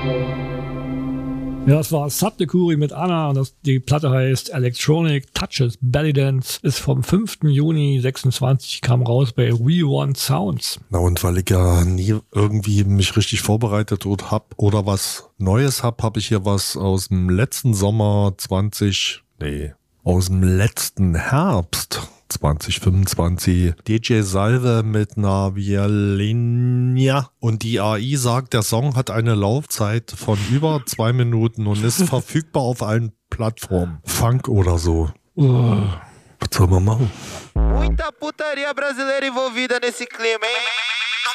Ja, das war Subdekuri mit Anna und die Platte heißt Electronic Touches Belly Dance, ist vom 5. Juni 26, kam raus bei We Want Sounds. Na und weil ich ja nie irgendwie mich richtig vorbereitet hab oder was Neues habe ich hier was aus dem letzten Sommer aus dem letzten Herbst 2025. DJ Salve mit einer Violinia. Und die AI sagt, der Song hat eine Laufzeit von über 2 Minuten und ist verfügbar auf allen Plattformen. Funk oder so. Was soll man machen? Muita putaria brasileira envolvida nesse clima, hein?